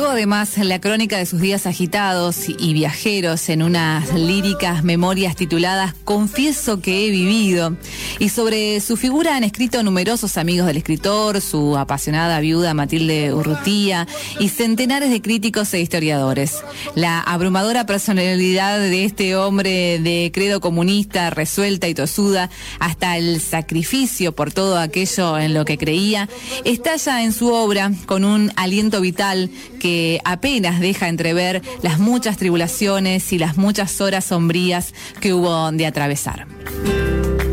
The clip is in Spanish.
Entregó además la crónica de sus días agitados y viajeros en unas líricas memorias tituladas Confieso que he vivido. Y sobre su figura han escrito numerosos amigos del escritor, su apasionada viuda Matilde Urrutia y centenares de críticos e historiadores. La abrumadora personalidad de este hombre de credo comunista, resuelta y tosuda, hasta el sacrificio por todo aquello en lo que creía, estalla en su obra con un aliento vital que apenas deja entrever las muchas tribulaciones y las muchas horas sombrías que hubo de atravesar.